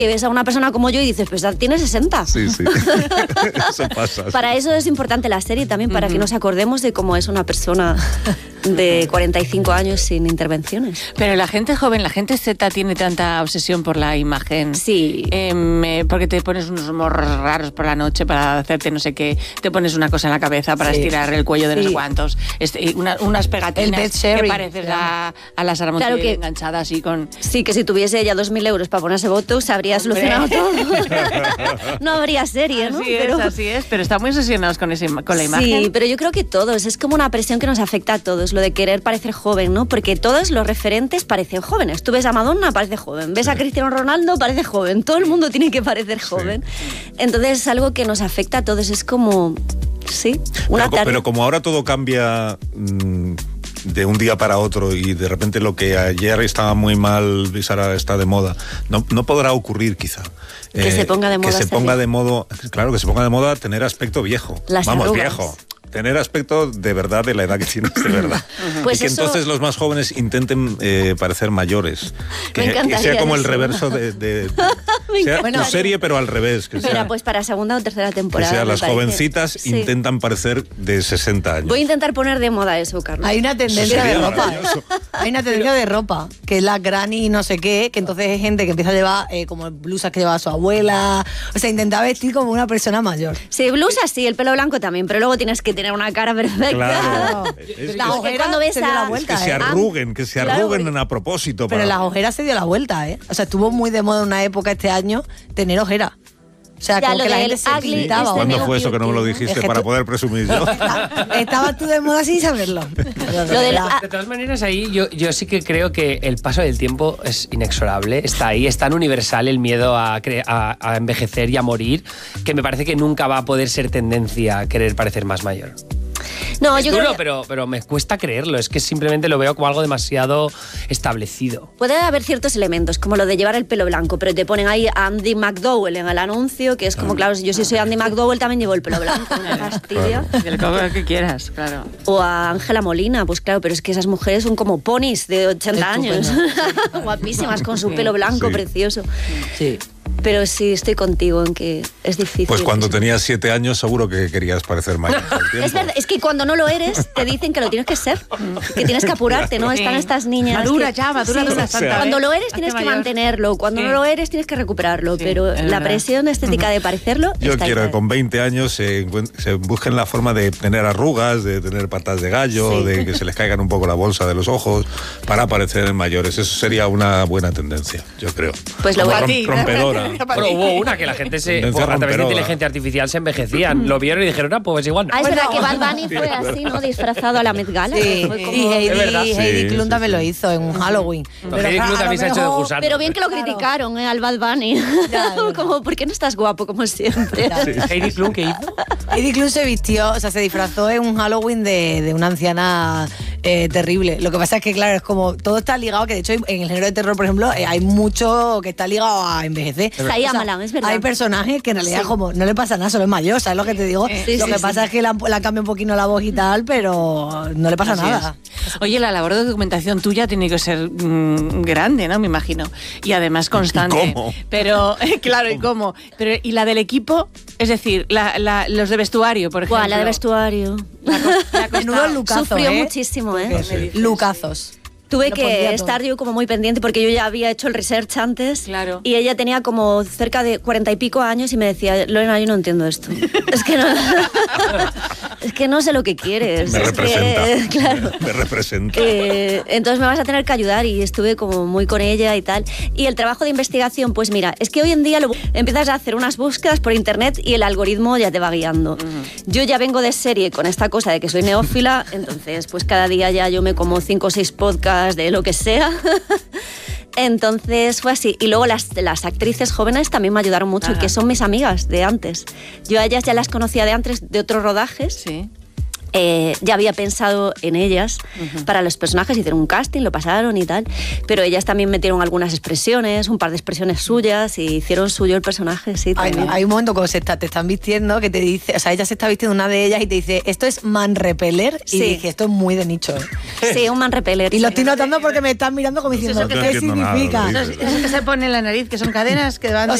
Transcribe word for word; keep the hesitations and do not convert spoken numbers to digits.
Que ves a una persona como yo y dices, pues tiene sesenta. Sí, sí. Eso pasa. Para eso es importante la serie también, para uh-huh. que nos acordemos de cómo es una persona de cuarenta y cinco años sin intervenciones. Pero la gente joven, la gente Z tiene tanta obsesión por la imagen. Sí. Eh, porque te pones unos morros raros por la noche para hacerte no sé qué, te pones una cosa en la cabeza para sí. estirar el cuello de sí. no sé cuántos, este, una, unas pegatinas que pareces a, a la Sara Montiel claro enganchada así con... Sí, que si tuviese ella dos mil euros para ponerse Botox, habría solucionado todo. No habría serie, ¿no? Así pero... es, así es, pero están muy obsesionados con, ese, con la imagen. Sí, pero yo creo que todos, es como una presión que nos afecta a todos, lo de querer parecer joven, ¿no? Porque todos los referentes parecen jóvenes. Tú ves a Madonna, parece joven. Ves a Cristiano Ronaldo, parece joven. Todo el mundo tiene que parecer joven. Sí. Entonces es algo que nos afecta a todos, es como... Sí, una pero, pero como ahora todo cambia... Mmm... de un día para otro y de repente lo que ayer estaba muy mal ahora está de moda, no, no podrá ocurrir quizá. Que eh, se ponga de moda. Que se ponga de moda, claro, que se ponga de moda tener aspecto viejo. Las Vamos, arrugas. Viejo. Tener aspecto de verdad, de la edad que tienes, de verdad. Pues y que eso... entonces los más jóvenes intenten eh, parecer mayores. Que, que sea como el reverso de... de, de sea bueno, tu serie, pero al revés. Que Mira, sea, pues para segunda o tercera temporada. Que sea, las parece. jovencitas sí. intentan parecer de sesenta años. Voy a intentar poner de moda eso, Carlos. Hay una tendencia de ropa. Hay una tendencia de ropa, que es la granny no sé qué, que entonces hay gente que empieza a llevar eh, como blusas que llevaba su abuela. O sea, intenta vestir como una persona mayor. Sí, blusas sí, el pelo blanco también, pero luego tienes que tener una cara perfecta. Claro. Es la ojera cuando ves se dio la vuelta, es que se arruguen, que se arruguen claro, a propósito. Pero para... las ojeras se dio la vuelta, ¿eh? O sea, estuvo muy de moda en una época este año tener ojera. O sea, como que la gente se pintaba. ¿Cuándo fue eso que no me lo dijiste es que para tú... poder presumir yo? Estabas tú de moda sin saberlo. Lo de, la... de todas maneras, ahí yo, yo sí que creo que el paso del tiempo es inexorable. Está ahí, es tan universal el miedo a, cre... a, a envejecer y a morir, que me parece que nunca va a poder ser tendencia a querer parecer más mayor. No, es yo duro, creo que... pero, pero me cuesta creerlo. Es que simplemente lo veo como algo demasiado establecido. Puede haber ciertos elementos, como lo de llevar el pelo blanco, pero te ponen ahí a Andy McDowell en el anuncio, que es como, claro, si yo sí soy Andy McDowell, también llevo el pelo blanco. Me fastidia. El color que quieras, claro. O a Ángela Molina, pues claro, pero es que esas mujeres son como ponis de ochenta años. Guapísimas, con su pelo blanco, sí. Precioso. Sí. Pero sí, estoy contigo en que es difícil. Pues cuando eso. Tenías siete años seguro que querías parecer mayor. Es verdad, es que cuando no lo eres te dicen que lo tienes que ser, que tienes que apurarte, ¿no? Están estas niñas... Madura que, ya, madura. Sí, o sea, cuando lo eres tienes que mantenerlo, cuando sí. no lo eres tienes que recuperarlo, sí, pero la verdad. Presión estética de parecerlo... Yo está quiero ahí. que con veinte años se, se busquen la forma de tener arrugas, de tener patas de gallo, sí. de que se les caigan un poco la bolsa de los ojos para parecer mayores. Eso sería una buena tendencia, yo creo. Pues lo voy a ti. Rompedora. Pero hubo una que la gente se, por, a través de inteligencia artificial se envejecían. Lo vieron y dijeron, ah, pues igual no. Ah, es pues verdad no. que Bad Bunny fue así, ¿no? Disfrazado a la Met Gala. Sí, fue como... y Heidi, sí, Heidi Klum sí, también sí. lo hizo en un Halloween. No, Heidi Klum también se ha hecho de gusano. Pero bien que lo criticaron, ¿eh? Al Bad Bunny. Ya, como, ¿por qué no estás guapo como siempre? Sí. ¿Heidi Klum qué hizo? Heidi Klum se vistió, o sea, se disfrazó en un Halloween de, de una anciana eh, terrible. Lo que pasa es que, claro, es como todo está ligado, que de hecho en el género de terror, por ejemplo, eh, hay mucho que está ligado a envejecer. Es, o sea, es verdad. Hay personajes que en realidad sí. como no le pasa nada, solo es mayor, ¿sabes lo que te digo? Sí, lo sí, que sí. pasa es que la, la cambia un poquito la voz y tal, pero no le pasa Así nada. Es. Oye, la labor de documentación tuya tiene que ser mmm, grande, ¿no? Me imagino. Y además constante. ¿Y cómo? Pero, claro, ¿y cómo? Pero, ¿y la del equipo? Es decir, la, la, los de vestuario, por ejemplo. Buah, la de vestuario. La, la Menudo lucazos, Sufrió ¿eh? muchísimo, ¿eh? Sí. Lucazos. Tuve que estar yo como muy pendiente porque yo ya había hecho el research antes, claro. Y ella tenía como cerca de cuarenta y pico años y me decía, Lorena, yo no entiendo esto. Es que no, es que no sé lo que quieres. Me es representa. Que, claro. Me representa. Eh, entonces me vas a tener que ayudar y estuve como muy con ella y tal. Y el trabajo de investigación, pues mira, es que hoy en día lo, empiezas a hacer unas búsquedas por internet y el algoritmo ya te va guiando. Uh-huh. Yo ya vengo de serie con esta cosa de que soy neófila, entonces pues cada día ya yo me como cinco o seis podcasts de lo que sea. Entonces fue así. Y luego las, las actrices jóvenes también me ayudaron mucho, Ajá. que son mis amigas de antes. Yo a ellas ya las conocía de antes, de otros rodajes. Sí. Eh, ya había pensado en ellas uh-huh. para los personajes, hicieron un casting, lo pasaron y tal, pero ellas también metieron algunas expresiones, un par de expresiones suyas y hicieron suyo el personaje, sí. Hay, hay un momento cuando se está, te están vistiendo que te dice, o sea, ella se está vistiendo una de ellas y te dice, esto es man repeler, y sí. dije, esto es muy de nicho. Sí, un man repeler. Y sí. lo estoy notando porque me están mirando como diciendo, ¿qué significa? Nada, eso, eso que se pone en la nariz, que son cadenas que van...